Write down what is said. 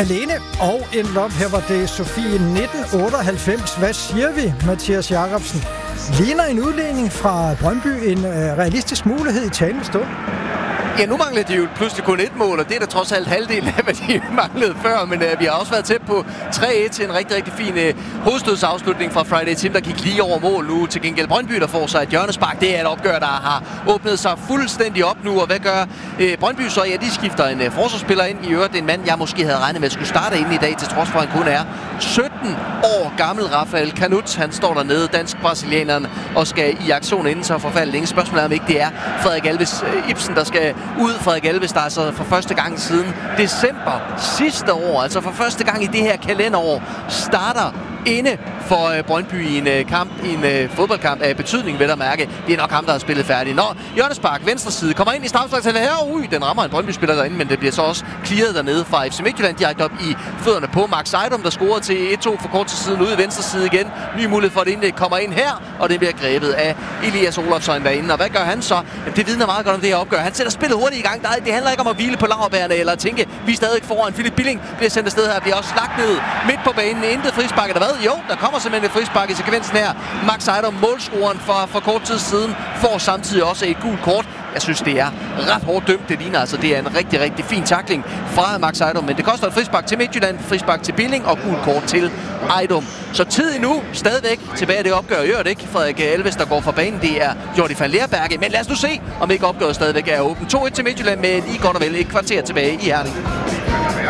alene og en op. Her var det Sofie 1998. Hvad siger vi, Mathias Jacobsen? Ligner en udligning fra Brøndby en realistisk mulighed i talende stund? Ja, nu mangler de jo pludselig kun et mål, og det er da trods alt halvdelen af, hvad de manglede før. Men vi har også været tæt på 3-1 til en rigtig, rigtig fin hovedstødsafslutning fra Friday Tim, der gik lige over mål nu. Til gengæld Brøndby, der får sig et hjørnespark. Det er et opgør, der har åbnet sig fuldstændig op nu. Og hvad gør Brøndby så? Ja, de skifter en forsvarsspiller ind. I øvrigt en mand, jeg måske havde regnet med at skulle starte ind i dag, til trods for, at han kun er 17 år gammel. Rafael Canut, han står dernede, dansk-brasilianeren, og skal i aktion inden så forfaldet længe. Spørgsmålet er, om ikke det er Frederik Alves Ibsen, der skal ud. Frederik Alves, der altså for første gang siden december sidste år, altså for første gang i det her kalenderår, starter inde for Brøndby i en kamp, i en fodboldkamp af betydning, vil der mærke. Det er nok ham, der har spillet færdigt. Når Hjørnespark, venstre side, kommer ind i straffesparksfeltet her, den rammer en Brøndby-spiller derinde, men det bliver så også clearet dernede fra FC Midtjylland direkte op i fødderne på Max Ejdom, der scorede til 1-2 for kort til siden ude i venstre side igen. Ny mulighed for at indlæg kommer ind her, og det bliver grebet af Elias Olofsson derinde. Og hvad gør han så? Jamen, det vidner meget godt om det her opgør. Han sætter spillet hurtigt i gang. Det handler ikke om at hvile på laurbærrene eller at tænke, vi er stadig foran. Philip Billing bliver sendt afsted her, bliver også lagt ned midt på banen. Intet frispark eller hvad? Jo, der kommer simpelthen et frispark i sekvensen her. Max Ejdom, målscoren for kort tid siden, får samtidig også et gult kort. Jeg synes, det er ret hårdt dømt. Det ligner altså, det er en rigtig, rigtig fin tackling fra Max Ejdom. Men det koster et frispark til Midtjylland, frispark til Billing og gult kort til Ejdom. Så tid nu stadigvæk tilbage af det opgør. Gør det ikke Frederik Alves, der går fra banen. Det er Jordi van Leerberge. Men lad os nu se, om ikke opgøret stadigvæk er åbent. 2-1 til Midtjylland med lige godt og vel et kvarter tilbage i Herning.